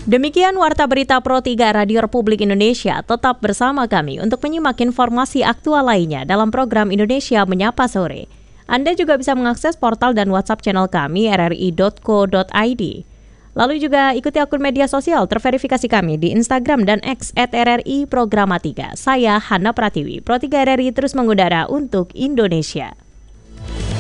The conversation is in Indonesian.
Demikian Warta Berita Pro 3 Radio Republik Indonesia. Tetap bersama kami untuk menyimak informasi aktual lainnya dalam program Indonesia Menyapa Sore. Anda juga bisa mengakses portal dan WhatsApp channel kami rri.co.id. Lalu juga ikuti akun media sosial terverifikasi kami di Instagram dan X @RRI Programa 3. Saya Hana Pratiwi, Pro 3 RRI terus mengudara untuk Indonesia.